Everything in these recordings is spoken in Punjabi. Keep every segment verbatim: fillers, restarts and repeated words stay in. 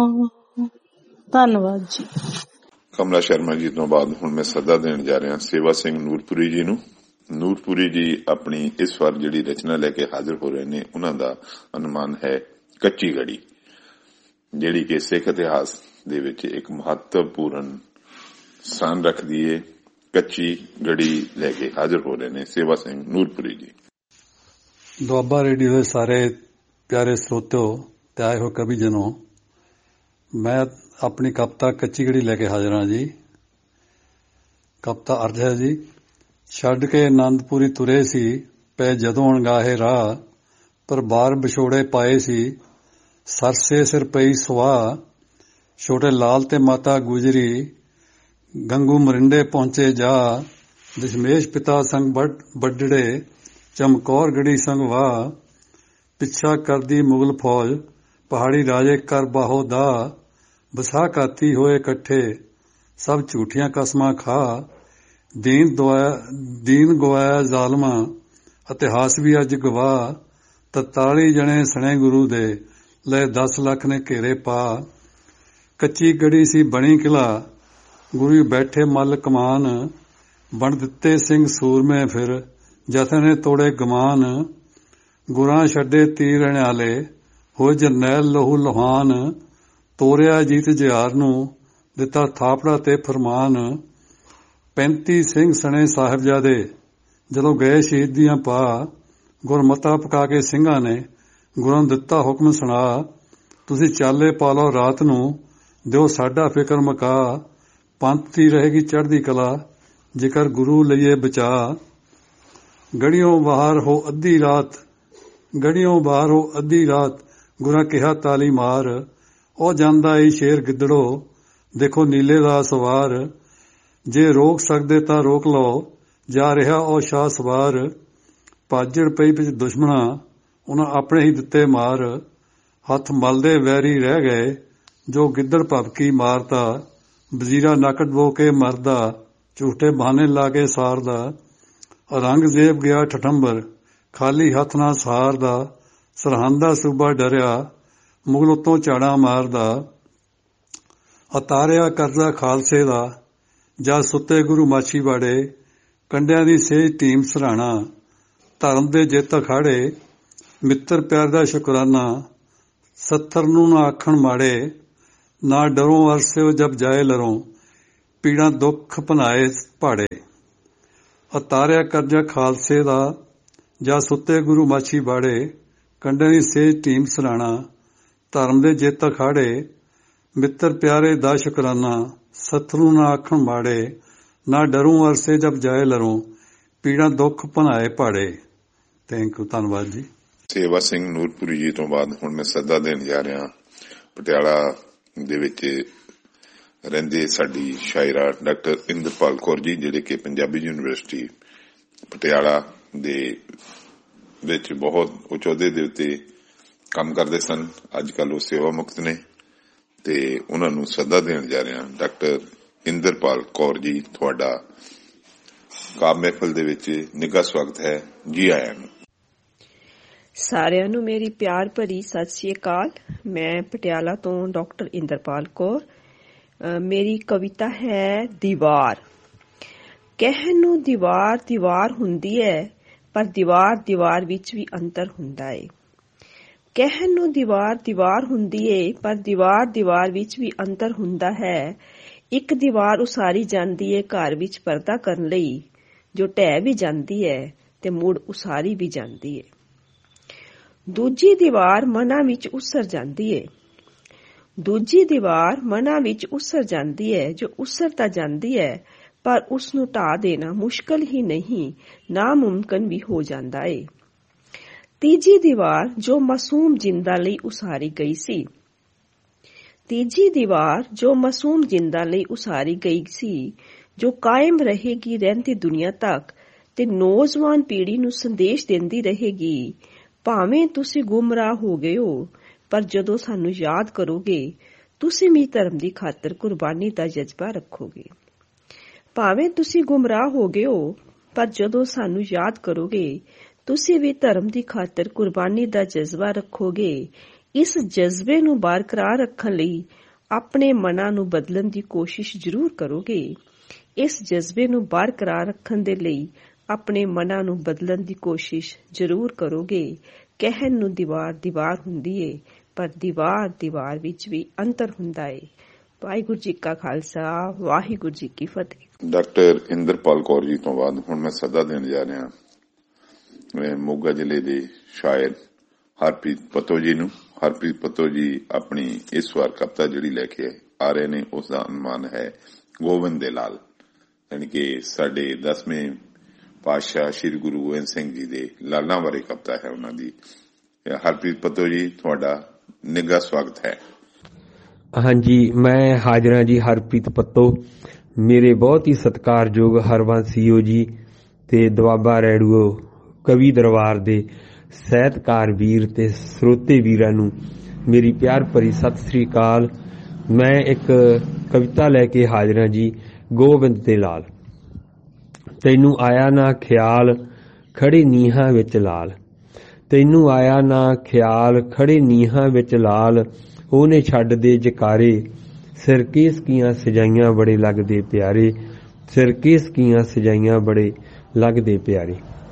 ਧੰਨਵਾਦ ਜੀ। ਕਮਲਾ ਸ਼ਰਮਾ ਜੀ ਤੋਂ ਬਾਅਦ ਹੁਣ ਮੈਂ ਸੱਦਾ ਦੇਣ ਜਾ ਰਿਹਾ ਸੇਵਾ ਸਿੰਘ ਨੂਰਪੁਰੀ ਜੀ ਨੂੰ। ਨੂਰਪੁਰੀ ਜੀ ਆਪਣੀ ਇਸ ਵਾਰ ਜਿਹੜੀ ਰਚਨਾ ਲੈ ਕੇ ਹਾਜ਼ਰ ਹੋ ਰਹੇ ਨੇ, ਉਹਨਾਂ ਦਾ ਅਨੁਮਾਨ ਹੈ ਕੱਚੀ ਗੜੀ, ਜਿਹੜੀ ਕਿ ਸਿੱਖ ਇਤਿਹਾਸ ਦੇ ਵਿੱਚ ਇੱਕ ਮਹੱਤਵਪੂਰਨ ਸਥਾਨ ਰੱਖਦੀ ਹੈ। ਕੱਚੀ ਗੜੀ ਲੈ ਕੇ ਹਾਜ਼ਰ ਹੋ ਰਹੇ ਨੇ ਸੇਵਾ ਸਿੰਘ ਨੂਰਪੁਰੀ ਜੀ। ਦੁਆਬਾ ਰੇਡੀਓ ਦੇ ਸਾਰੇ ਪਿਆਰੇ ਸਰੋਤਿਓ ਤੇ ਆਏ ਹੋ ਕਵੀ ਜਨੋ, ਮੈਂ ਆਪਣੀ ਕਵਿਤਾ ਕੱਚੀ ਗੜੀ ਲੈ ਕੇ ਹਾਜ਼ਰ ਹਾਂ ਜੀ। ਕਵਿਤਾ ਅਰਜ਼ ਹੈ ਜੀ। ਛੱਡ ਕੇ ਆਨੰਦਪੁਰੀ ਤੁਰੇ ਸੀ, ਪੈ ਜਦੋਂ ਅਣਗਾਹੇ ਰਾਹ, ਪਰ ਬਾਰ ਵਿਛੋੜੇ ਪਾਏ ਸੀ, ਸਰਸੇ ਸਿਰ ਪਈ ਸੁਆਹ। ਛੋਟੇ ਲਾਲ ਤੇ ਮਾਤਾ ਗੁਜਰੀ, ਗੰਗੂ ਮਰਿੰਡੇ ਪਹੁੰਚੇ ਜਾ, ਦਸ਼ਮੇਸ਼ ਪਿਤਾ ਸੰਗ ਵੱਡੜੇ, ਚਮਕੌਰ ਗੜੀ ਸੰਗ ਵਾਹ। ਪਿੱਛਾ ਕਰਦੀ ਮੁਗਲ ਫੌਜ, ਪਹਾੜੀ ਰਾਜੇ ਕਰ ਬਾਹੋ ਦਾ, ਬਸਾ ਕਾਤੀ ਹੋਏ ਇਕੱਠੇ, ਸਭ ਝੂਠੀਆਂ ਕਸਮਾਂ ਖਾ। ਦੀਨ ਦੁਆਇਆ ਦੀਨ ਗਵਾਇਆ ਜ਼ਾਲਮਾਂ, ਇਤਿਹਾਸ ਵੀ ਅੱਜ ਗਵਾਹ। ਤਰਤਾਲੀ ਜਣੇ ਸਣੇ ਗੁਰੂ ਦੇ, ਲੈ ਦਸ ਲੱਖ ਨੇ ਘੇਰੇ ਪਾ। ਕੱਚੀ ਗੜੀ ਸੀ ਬਣੀ ਕਿਲਾ, ਗੁਰੂ ਬੈਠੇ ਮੱਲ ਕਮਾਨ। ਬਣ ਦਿੱਤੇ ਸਿੰਘ ਸੂਰਮੇ ਫਿਰ, ਜਥੇ ਨੇ ਤੋੜੇ ਗਮਾਨ। ਗੁਰਾਂ ਛੱਡੇ ਤੀਰ ਅਣਿਆਲੇ, ਹੋਏ ਜਰਨੈਲ ਲਹੂ ਲੁਹਾਨ। ਤੋਰਿਆ ਜੀਤ ਜਿਹਾਰ ਨੂੰ, ਦਿੱਤਾ ਥਾਪੜਾ ਤੇ ਫਰਮਾਨ। ਪੈਂਤੀ ਸਿੰਘ ਸਣੇ ਸਾਹਿਬਜ਼ਾਦੇ, ਜਦੋਂ ਗਏ ਸ਼ਹੀਦੀਆਂ ਪਾ। ਗੁਰਮਤਾ ਪਕਾ ਕੇ ਸਿੰਘਾਂ ਨੇ, ਗੁਰਾਂ ਨੂੰ ਦਿੱਤਾ ਹੁਕਮ ਸੁਣਾ। ਤੁਸੀਂ ਚਾਲੇ ਪਾ ਲਓ ਰਾਤ ਨੂੰ, ਦਿਓ ਸਾਡਾ ਫਿਕਰ ਮੁਕਾ। ਪੰਥ ਦੀ ਰਹੇਗੀ ਚੜ੍ਹਦੀ ਕਲਾ, ਜੇਕਰ ਗੁਰੂ ਲਈਏ ਬਚਾ। ਗੜੀਓਂ ਬਾਹਰ ਹੋ ਅੱਧੀ ਰਾਤ, ਗੜੀਓਂ ਬਾਹਰ ਹੋ ਅੱਧੀ ਰਾਤ, ਗੁਰਾਂ ਕਿਹਾ ਤਾਲੀ ਮਾਰ। ਉਹ ਜਾਂਦਾ ਈ ਸ਼ੇਰ ਗਿੱਦੜੋ, ਦੇਖੋ ਨੀਲੇ ਦਾ ਸਵਾਰ। ਜੇ ਰੋਕ ਸਕਦੇ ਤਾਂ ਰੋਕ ਲਓ, ਜਾ ਰਿਹਾ ਉਹ ਸ਼ਾਹ ਸਵਾਰ। ਭਾਜੜ ਪਈ ਵਿੱਚ ਦੁਸ਼ਮਣਾ, ਉਹਨਾਂ ਆਪਣੇ ਹੀ ਦਿੱਤੇ ਮਾਰ। ਹੱਥ ਮਲਦੇ ਵੈਰੀ ਰਹਿ ਗਏ, ਜੋ ਗਿੱਦੜ ਭਬਕੀ ਮਾਰਦਾ। ਵਜ਼ੀਰਾ ਨੱਕ ਡਬੋ ਕੇ ਮਰਦਾ, ਝੂਠੇ ਬਹਾਨੇ ਲਾ ਕੇ ਸਾਰਦਾ। ਔਰੰਗਜ਼ੇਬ ਗਿਆ ਠਠੰਬਰ, ਖਾਲੀ ਹੱਥ ਨਾਲ ਸਹਾਰਦਾ। ਸਰਹੰਦ ਦਾ ਸੂਬਾ ਡਰਿਆ, ਮੁਗਲ ਉੱਤੋਂ ਝਾੜਾਂ ਮਾਰਦਾ। ਉਤਾਰਿਆ ਕਰਜ਼ਾ ਖਾਲਸੇ ਦਾ, ਜਦ ਸੁੱਤੇ ਗੁਰੂ ਮਾਛੀਵਾੜੇ। ਕੰਡਿਆਂ ਦੀ ਸੇਜ ਟੀਮ ਸਰਾਣਾ, ਧਰਮ ਦੇ ਜਿੱਤ ਅਖਾੜੇ। ਮਿੱਤਰ ਪਿਆਰ ਦਾ ਸ਼ੁਕਰਾਨਾ, ਸੱਥਰ ਨੂੰ ਨਾ ਆਖਣ ਮਾੜੇ। ਨਾ ਡਰੋਂ ਅਰਸਿਓ ਜਬ ਜਾਏ ਲਰੋਂ, ਪੀੜਾਂ ਦੁੱਖ ਭਨਾਏ ਭਾੜੇ। ਉਤਾਰਿਆ ਕਰਜ਼ਾ ਖਾਲਸੇ ਦਾ, ਜਦ ਸੁੱਤੇ ਗੁਰੂ ਮਾਛੀਵਾੜੇ। ਕੰਡਿਆਂ ਦੀ ਸੇਜ ਟੀਮ ਸਰਾਣਾ, ਧਰਮ ਦੇ ਜਿੱਤ ਅਖਾੜੇ। ਮਿੱਤਰ ਪਿਆਰੇ ਦਾ ਸ਼ੁਕਰਾਨਾ, ਸੱਥਰੂ ਨਾ ਆਖਣ ਮਾੜੇ। ਨਾ ਡਰੂ ਅਰਸੇ ਜਬ ਜਾਏ ਲਰੋਂ, ਪੀੜਾਂ ਦੁੱਖ ਭਨਾਏ ਭਾੜੇ। ਥੈਂਕ ਯੂ, ਧੰਨਵਾਦ ਜੀ। ਸੇਵਾ ਸਿੰਘ ਨੂਰਪੁਰੀ ਜੀ ਤੋਂ ਬਾਅਦ ਹੁਣ ਮੈਂ ਸੱਦਾ ਦੇਣ ਜਾ ਰਿਹਾ ਪਟਿਆਲਾ ਦੇ ਵਿੱਚ ਰਹਿੰਦੇ ਸਾਡੀ ਸ਼ਾਇਰਾ ਡਾਕਟਰ ਇੰਦਰਪਾਲ ਕੌਰ ਜੀ, ਜਿਹੜੇ ਕਿ ਪੰਜਾਬੀ ਯੂਨੀਵਰਸਿਟੀ ਪਟਿਆਲਾ ਦੇ ਵਿੱਚ ਬਹੁਤ ਉੱਚ ਅਹੁਦੇ ਦੇ ਉੱਤੇ ਕੰਮ ਕਰਦੇ ਸਨ। ਅੱਜ ਕੱਲ੍ਹ ਉਹ ਸੇਵਾ ਮੁਕਤ ਨੇ ਤੇ ਉਹਨਾਂ ਨੂੰ ਸੱਦਾ ਦੇਣ ਜਾ ਰਿਹਾ। ਡਾਕਟਰ ਇੰਦਰਪਾਲ ਕੌਰ ਜੀ, ਤੁਹਾਡਾ ਕਾਵਿ ਮਹਿਫਲ ਦੇ ਵਿੱਚ ਨਿੱਘਾ ਸਵਾਗਤ ਹੈ। ਜੀ ਆਇਆਂ ਨੂੰ। ਸਾਰਿਆਂ ਨੂੰ ਮੇਰੀ ਪਿਆਰ ਭਰੀ ਸਤਿ ਸ੍ਰੀ ਅਕਾਲ। ਮੈਂ ਪਟਿਆਲਾ ਤੋਂ ਡਾਕਟਰ ਇੰਦਰਪਾਲ ਕੌਰ। ਮੇਰੀ ਕਵਿਤਾ ਹੈ ਦੀਵਾਰ। ਕਹਿਣ ਨੂੰ ਦੀਵਾਰ ਦੀਵਾਰ ਹੁੰਦੀ ਹੈ, ਪਰ ਦੀਵਾਰ ਦੀਵਾਰ ਵਿੱਚ ਵੀ ਅੰਤਰ ਹੁੰਦਾ ਏ। ਕਹਿਣ ਨੂੰ ਦੀਵਾਰ ਦੀਵਾਰ ਹੁੰਦੀ ਏ, ਪਰ ਦੀਵਾਰ ਦੀਵਾਰ ਵਿੱਚ ਵੀ ਅੰਤਰ ਹੁੰਦਾ ਹੈ। ਇੱਕ ਦੀਵਾਰ ਉਸਾਰੀ ਜਾਂਦੀ ਏ ਘਰ ਵਿੱਚ ਪਰਦਾ ਕਰਨ ਲਈ, ਜੋ ਢਹਿ ਵੀ ਜਾਂਦੀ ਹੈ ਤੇ ਮੁੜ ਉਸਾਰੀ ਵੀ ਜਾਂਦੀ ਏ। ਦੂਜੀ ਦੀਵਾਰ ਮਨਾਂ ਵਿੱਚ ਉਸਰ ਜਾਂਦੀ ਏ ਦੂਜੀ ਦੀਵਾਰ ਮਨਾਂ ਵਿੱਚ ਉਸਰ ਜਾਂਦੀ ਹੈ, ਜੋ ਉਸਰ ਤਾਂ ਜਾਂਦੀ ਹੈ, ਪਰ ਉਸ ਨੂੰ ਢਾਹ ਦੇਣਾ ਮੁਸ਼ਕਲ ਹੀ ਨਹੀਂ, ਨਾਮੁਮਕਿਨ ਵੀ ਹੋ ਜਾਂਦਾ ਏ। ਤੀਜੀ ਦੀਵਾਰ ਜੋ ਮਾਸੂਮ ਜਿੰਦਾ ਲਈ ਉਸਾਰੀ ਗਈ ਸੀ ਤੀਜੀ ਦੀਵਾਰ ਜੋ ਮਾਸੂਮ ਜਿੰਦਾ ਲਈ ਉਸਾਰੀ ਗਈ ਸੀ ਜੋ ਕਾਇਮ ਰਹੇਗੀ ਰਹਿੰਦੀ ਦੁਨੀਆ ਤੱਕ ਤੇ ਨੌਜਵਾਨ ਪੀੜ੍ਹੀ ਨੂੰ ਸੰਦੇਸ਼ ਦਿੰਦੀ ਰਹੇਗੀ। ਭਾਵੇਂ ਤੁਸੀਂ ਗੁੰਮਰਾਹ ਹੋ ਗਏ ਹੋ, ਪਰ ਜਦੋਂ ਸਾਨੂੰ ਯਾਦ ਕਰੋਗੇ, ਤੁਸੀਂ ਵੀ ਧਰਮ ਦੀ ਖਾਤਰ ਕੁਰਬਾਨੀ ਦਾ ਜਜ਼ਬਾ ਰੱਖੋਗੇ। ਭਾਵੇਂ ਤੁਸੀਂ ਗੁੰਮਰਾਹ ਹੋ ਗਏ ਹੋ, ਪਰ ਜਦੋਂ ਸਾਨੂੰ ਯਾਦ ਕਰੋਗੇ, ਤੁਸੀਂ ਵੀ ਧਰਮ ਦੀ ਖਾਤਰ ਕੁਰਬਾਨੀ ਦਾ ਜਜ਼ਬਾ ਰੱਖੋਗੇ। ਇਸ ਜਜ਼ਬੇ ਨੂੰ ਬਰਕਰਾਰ ਰੱਖਣ ਲਈ ਆਪਣੇ ਮਨਾਂ ਨੂੰ ਬਦਲਣ ਦੀ ਕੋਸ਼ਿਸ਼ ਜ਼ਰੂਰ ਕਰੋਗੇ। ਇਸ ਜਜ਼ਬੇ ਨੂੰ ਬਰਕਰਾਰ ਰੱਖਣ ਦੇ ਲਈ ਆਪਣੇ ਮਨਾਂ ਨੂੰ ਬਦਲਣ ਦੀ ਕੋਸ਼ਿਸ਼ ਜ਼ਰੂਰ ਕਰੋਗੇ। ਕਹਿਣ ਨੂੰ ਦੀਵਾਰ ਦੀਵਾਰ ਹੁੰਦੀ ਏ, ਪਰ ਦੀਵਾਰ ਦੀਵਾਰ ਵਿੱਚ ਵੀ ਅੰਤਰ ਹੁੰਦਾ ਏ। ਵਾਹਿਗੁਰੂ ਜੀ ਕਾ ਖਾਲਸਾ, ਵਾਹਿਗੁਰੂ ਜੀ ਕੀ ਫਤਿਹ। ਡਾਕਟਰ ਇੰਦਰਪਾਲ ਕੌਰ ਜੀ ਤੋਂ ਬਾਅਦ ਹੁਣ ਮੈਂ ਸੱਦਾ ਦੇਣ ਜਾ ਰਿਹਾ ਮੋਗਾ ਜ਼ਿਲ੍ਹੇ ਦੇ ਸ਼ਾਇਰ ਹਰਪ੍ਰੀਤ ਪੱਤੋ ਜੀ ਨੂੰ। ਹਰਪ੍ਰੀਤ ਪੱਤੋ ਜੀ ਆਪਣੀ ਇਸ ਵਾਰ ਕਵਿਤਾ ਜਿਹੜੀ ਲੈ ਕੇ ਆ ਰਹੇ ਨੇ ਉਸ ਦਾ ਅਨੁਮਾਨ ਹੈ ਗੋਬਿੰਦ ਦੇ ਲਾਲ, ਯਾਨੀ ਕਿ ਸਾਡੇ ਦਸਵੇਂ ਪਾਤਸ਼ਾਹ ਸ੍ਰੀ ਗੁਰੂ ਗੋਬਿੰਦ ਸਿੰਘ ਜੀ ਦੇ ਲਾਲਾਂ ਬਾਰੇ ਕਵਿਤਾ ਹੈ ਉਹਨਾਂ ਦੀ। ਹਰਪ੍ਰੀਤ ਪੱਤੋ ਜੀ, ਤੁਹਾਡਾ ਨਿੱਘਾ ਸਵਾਗਤ ਹੈ। ਹਾਂਜੀ, ਮੈਂ ਹਾਜ਼ਰ ਹਾਂ ਜੀ। ਹਰਪ੍ਰੀਤ ਪੱਤੋ, ਮੇਰੇ ਬਹੁਤ ਹੀ ਸਤਿਕਾਰਯੋਗ ਹਰਵੰਸ ਸੀਓ ਜੀ ਤੇ ਦੁਆਬਾ ਰੇਡੀਓ ਕਵੀ ਦਰਬਾਰ ਦੇ ਸਾਹਿਤਕਾਰ ਵੀਰ ਤੇ ਸਰੋਤੇ ਵੀਰਾਂ ਨੂੰ ਮੇਰੀ ਪਿਆਰ ਭਰੀ ਸਤਿ ਸ੍ਰੀ ਅਕਾਲ। ਮੈਂ ਇੱਕ ਕਵਿਤਾ ਲੈ ਕੇ ਹਾਜ਼ਰ ਹਾਂ ਜੀ। ਗੋਬਿੰਦ ਦੇ ਲਾਲ। ਤੈਨੂੰ ਆਇਆ ਨਾ ਖਿਆਲ ਖੜੇ ਨੀਹਾਂ ਵਿੱਚ ਲਾਲ, ਤੈਨੂੰ ਆਇਆ ਨਾ ਖਿਆਲ ਖੜੇ ਨੀਹਾਂ ਵਿੱਚ ਲਾਲ, ਉਹਨੇ ਛੱਡ ਦੇ ਜਕਾਰੇ ਸਿਰ ਕੇਸ ਕੀਆਂ ਸਜਾਈਆਂ ਬੜੇ ਲੱਗਦੇ ਪਿਆਰੇ, ਸਿਰ ਕੇਸ ਕੀਆਂ ਸਜਾਈਆਂ ਬੜੇ ਲੱਗਦੇ ਪਿਆਰੇ।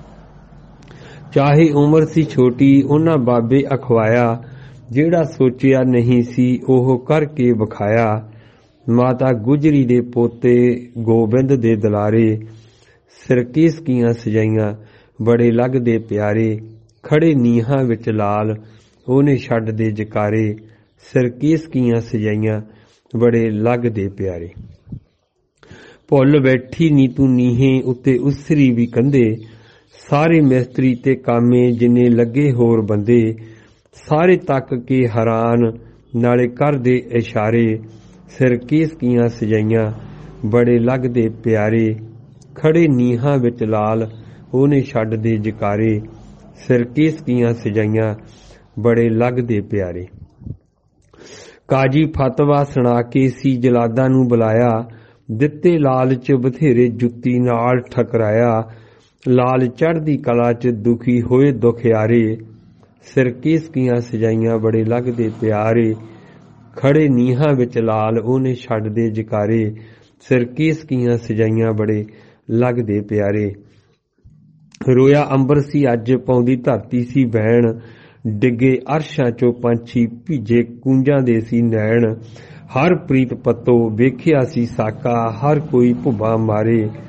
ਚਾਹੇ ਉਮਰ ਸੀ ਛੋਟੀ ਉਹਨਾਂ ਬਾਬੇ ਅਖਵਾਇਆ, ਜਿਹੜਾ ਸੋਚਿਆ ਨਹੀਂ ਸੀ ਉਹ ਕਰਕੇ ਵਿਖਾਇਆ। ਮਾਤਾ ਗੁਜਰੀ ਦੇ ਪੋਤੇ ਗੋਬਿੰਦ ਦੇ ਦੁਲਾਰੇ, ਸਿਰ ਕੇਸ ਕੀਆਂ ਸਜਾਈਆਂ ਬੜੇ ਲੱਗਦੇ ਪਿਆਰੇ। ਖੜੇ ਨੀਹਾਂ ਵਿੱਚ ਲਾਲ ਉਹਨੇ ਛੱਡ ਦੇ ਜਕਾਰੇ, ਸਿਰ ਕੇਸ ਕੀਆਂ ਸਜਾਈਆਂ ਬੜੇ ਲੱਗਦੇ ਪਿਆਰੇ। ਭੁੱਲ ਬੈਠੀ ਨੀ ਤੂੰ ਨੀਹੇ ਉੱਤੇ ਉਸਰੀ ਵੀ ਕੰਧੇ, ਸਾਰੇ ਮਿਸਤਰੀ ਤੇ ਕਾਮੇ ਜਿੰਨੇ ਲੱਗੇ ਹੋਰ ਬੰਦੇ, ਸਾਰੇ ਤੱਕ ਕੇ ਹੈਰਾਨ ਨਾਲੇ ਕਰਦੇ ਇਸ਼ਾਰੇ, ਸਿਰ ਕੇਸ ਕੀਆਂ ਸਜਾਈਆਂ ਬੜੇ ਲੱਗਦੇ ਪਿਆਰੇ। ਖੜੇ ਨੀਹਾਂ ਵਿੱਚ ਲਾਲ ਉਹਨੇ ਛੱਡ ਦੇ ਜਕਾਰੇ, ਸਿਰ ਕੇਸ ਕੀਆਂ ਸਜਾਈਆਂ ਬੜੇ ਲੱਗਦੇ ਪਿਆਰੇ। ਕਾਜੀ ਫਤਵਾ ਸੁਣਾ ਕੇ ਸੀ ਜਲਾਦਾਂ ਨੂੰ ਬੁਲਾਇਆ, ਦਿੱਤੇ ਲਾਲਚ ਬਥੇਰੇ ਜੁੱਤੀ ਨਾਲ ਠਕਰਾਇਆ। ਲਾਲ ਚੜ੍ਹਦੀ ਕਲਾ ਚ ਦੁਖੀ ਹੋਏ ਦੁਖਿਆਰੇ, ਸਿਰ ਕੇਸ ਕੀਆਂ ਸਜਾਈਆਂ ਬੜੇ ਲੱਗਦੇ ਪਿਆਰੇ। ਖੜੇ ਨੀਹਾਂ ਵਿੱਚ ਲਾਲ ਉਹਨੇ ਛੱਡ ਦੇ ਜਕਾਰੇ, ਸਿਰ ਕੇਸ ਕੀਆਂ ਸਜਾਈਆਂ ਬੜੇ ਲੱਗਦੇ ਪਿਆਰੇ। ਰੋਇਆ ਅੰਬਰ ਸੀ ਅੱਜ ਪਾਉਂਦੀ ਧਰਤੀ ਸੀ ਬੈਣ, ਡਿੱਗੇ ਅਰਸ਼ਾਂ ਚੋਂ ਪੰਛੀ ਭੀਜੇ ਕੂੰਜਾਂ ਦੇ ਸੀ ਨੈਣ। ਹਰ ਪ੍ਰੀਤ ਪੱਤੋ ਵੇਖਿਆ ਸੀ ਸਾਕਾ ਹਰ ਕੋਈ ਭੁੱਬਾ ਮਾਰੇ,